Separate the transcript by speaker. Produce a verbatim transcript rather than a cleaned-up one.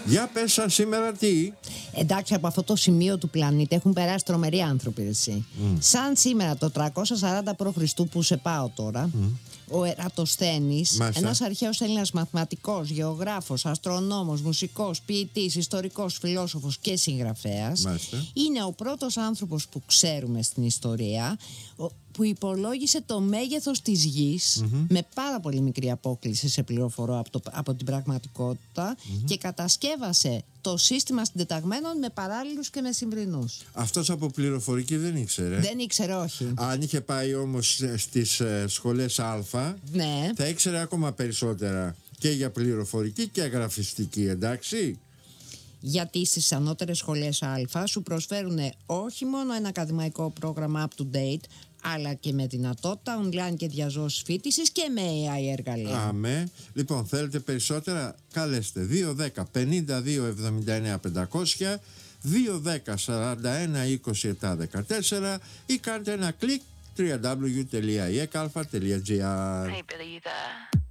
Speaker 1: Για πες σαν σήμερα τι.
Speaker 2: Εντάξει, από αυτό το σημείο του πλανήτη έχουν περάσει τρομεροί άνθρωποι, εσύ. Mm. Σαν σήμερα το τριακόσια σαράντα προ Χριστού που σε πάω τώρα, mm. ο Ερατοσθένης, ένας αρχαίος Έλληνας μαθηματικός, γεωγράφος, αστρονόμος, μουσικός, ποιητής, ιστορικός, φιλόσοφος και συγγραφέας, Μάλιστα. είναι ο πρώτος άνθρωπος που ξέρουμε στην ιστορία που υπολόγισε το μέγεθος της γης mm-hmm. με πάρα πολύ μικρή απόκληση, σε πληροφορώ από, το, από την πραγματικότητα mm-hmm. και κατασκεύασε το σύστημα συντεταγμένων με παράλληλους και μεσημβρινούς.
Speaker 1: Αυτός από πληροφορική δεν ήξερε.
Speaker 2: Δεν ήξερε, όχι.
Speaker 1: Αν είχε πάει όμως στις ε, σχολές Α, ναι. θα ήξερε ακόμα περισσότερα και για πληροφορική και γραφιστική, εντάξει.
Speaker 2: Γιατί στις ανώτερες σχολές Α σου προσφέρουν όχι μόνο ένα ακαδημαϊκό πρόγραμμα up to date, αλλά και με δυνατότητα online και διαζώσεις φοιτησης και με έι άι εργαλεία.
Speaker 1: Αμέ. Λοιπόν, θέλετε περισσότερα, καλέστε δύο δέκα πενήντα δύο εβδομήντα εννέα πεντακόσια, δύο δέκα σαράντα ένα είκοσι επτά δεκατέσσερα ή κάντε ένα κλικ double-u double-u double-u τελεία ι εκ αλφα τελεία τζι άρ.